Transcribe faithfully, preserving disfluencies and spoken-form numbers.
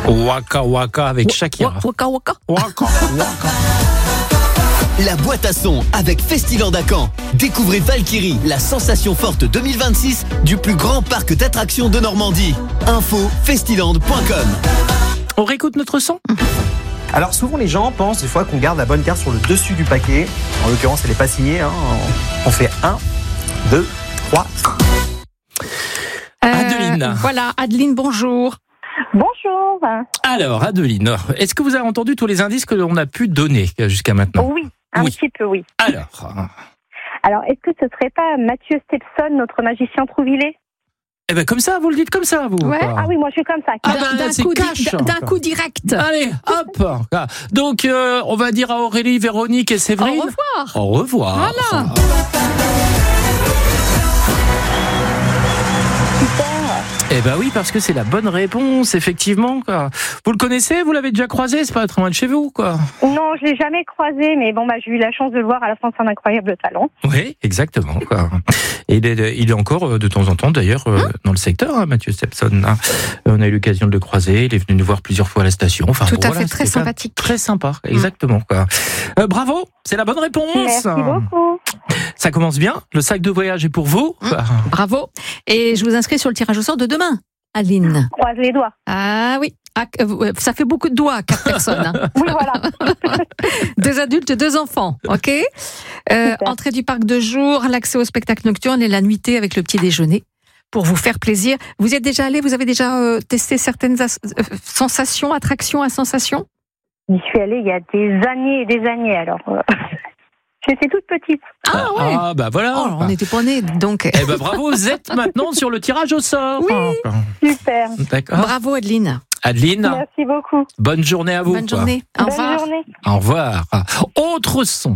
Waka Waka avec Shakira. Waka Waka. Waka Waka. La boîte à son avec Festiland à Caen. Découvrez Valkyrie, la sensation forte deux mille vingt-six du plus grand parc d'attractions de Normandie. Info festiland point com. On réécoute notre son. Alors souvent les gens pensent des fois qu'on garde la bonne carte sur le dessus du paquet. En l'occurrence elle n'est pas signée. Hein. On fait un, deux, trois. Euh, Adeline. Voilà, Adeline, bonjour. Bonjour. Alors, Adeline, est-ce que vous avez entendu tous les indices que l'on a pu donner jusqu'à maintenant? Oui, un Oui. petit peu, oui. Alors, Alors, est-ce que ce serait pas Mathieu Stepson, notre magicien Trouvillet? eh ben comme ça, vous le dites comme ça, vous. Ouais. quoi. Ah oui, moi je suis comme ça. Ah D'un- bah, d'un c'est coup, di- cash. d'un coup direct. Allez, hop. Donc, euh, on va dire à Aurélie, Véronique et Au Séverine. revoir. Au revoir. Voilà. Eh ben oui, parce que c'est la bonne réponse, effectivement. Quoi. Vous le connaissez? Vous l'avez déjà croisé? C'est pas très loin de chez vous, quoi. Non, je l'ai jamais croisé, mais bon, bah j'ai eu la chance de le voir. À la fin, c'est un incroyable talent. Oui, exactement. Quoi. Et il est, il est encore euh, de temps en temps, d'ailleurs, euh, dans le secteur, hein, Mathieu Stepson. Hein. On a eu l'occasion de le croiser. Il est venu nous voir plusieurs fois à la station. Enfin, Tout bon, à voilà, fait, très c'était pas- sympathique. Très sympa, exactement. Quoi. Euh, bravo, c'est la bonne réponse. Merci beaucoup. Ça commence bien. Le sac de voyage est pour vous. Quoi. Bravo. Et je vous inscris sur le tirage au sort de demain, Adeline. Croise les doigts. Ah oui. Ah, euh, ça fait beaucoup de doigts, quatre personnes. Hein. Oui, voilà. Deux adultes, deux enfants. OK. Euh, Super. entrée du parc de jour, l'accès au spectacle nocturne et la nuitée avec le petit déjeuner. Pour vous faire plaisir. Vous êtes déjà allé, vous avez déjà euh, testé certaines as- euh, sensations, attractions à sensations? J'y suis allée il y a des années et des années, alors. euh, J'étais toute petite. Ah ouais. Ah bah voilà. Oh, on n'était pas nés, donc. Eh ben bravo, vous êtes maintenant sur le tirage au sort. Oui. Super. D'accord. Bravo Adeline. Adeline, Merci beaucoup. bonne journée à vous. Bonne quoi. journée. Au Bonne revoir. journée. Au revoir. Autre son.